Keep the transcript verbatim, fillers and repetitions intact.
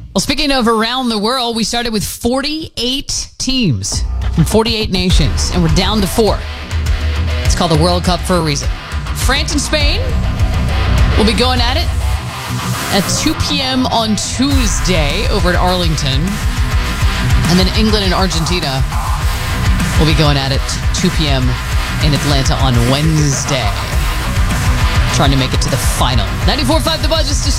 Well, speaking of around the world, we started with forty-eight teams from forty-eight nations, and we're down to four. It's called the World Cup for a reason. France and Spain will be going at it at two p.m. on Tuesday over at Arlington. And then England and Argentina will be going at it two p.m. in Atlanta on Wednesday, trying to make it to the final. ninety-four point five The Buzz is